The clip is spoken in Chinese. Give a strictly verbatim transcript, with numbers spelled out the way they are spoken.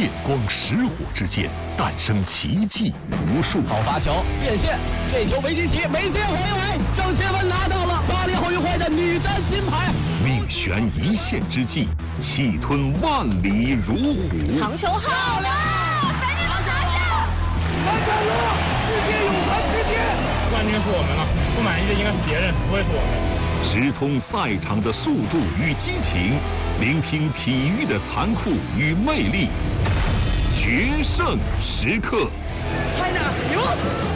电光石火之间诞生奇迹无数。 好发球，变线，这球没进起，没接回来，郑钦文拿到了巴黎奥运会的女单金牌。 命悬一线之际，气吞万里如虎。 长球好了，赶紧拿下！ 完成了，世界泳坛之巅。 冠军是我们了，不满意的应该是别人，不会是我们。 直通赛场的速度与激情，聆听体育的残酷与魅力，决胜时刻。 China 赢。